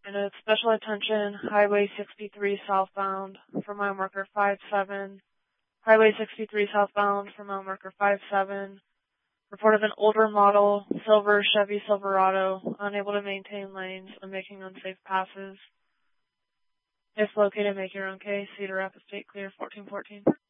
And it's special attention, Highway 63 southbound for mile marker 57. Highway 63 southbound for mile marker 57. Report of an older model, silver Chevy Silverado, unable to maintain lanes and making unsafe passes. If located, make your own case. Cedar Rapids State Clear 1414.